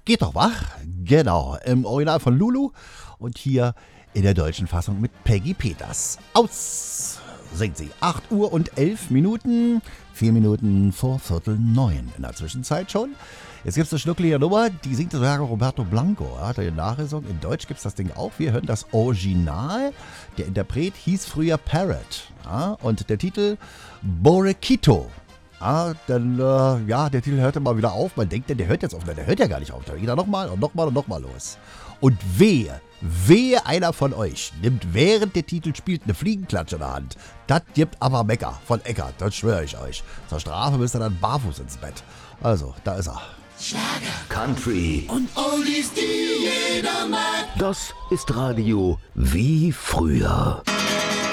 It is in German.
Geht doch, wa? Genau, im Original von Lulu und hier in der deutschen Fassung mit Peggy Peters. Aus singt sie. 8 Uhr und 11 Minuten, 4 Minuten vor 8:45 in der Zwischenzeit schon. Jetzt gibt es eine schnucklige Nummer, die singt sogar Roberto Blanco. Er hat eine Nachlesung. In Deutsch gibt es das Ding auch. Wir hören das Original. Der Interpret hieß früher Parrot. Ja, und der Titel Borequito. Ja, der Titel hört immer wieder auf. Man denkt, der hört jetzt auf. Der hört ja gar nicht auf. Da geht er nochmal und nochmal und nochmal los. Und wehe einer von euch nimmt während der Titel spielt eine Fliegenklatsche in der Hand. Das gibt aber Mecker von Eckart, das schwöre ich euch. Zur Strafe müsst ihr dann barfuß ins Bett. Also, da ist er. Schlager, Country und Oldies, die jeder mag. Das ist Radio wie früher.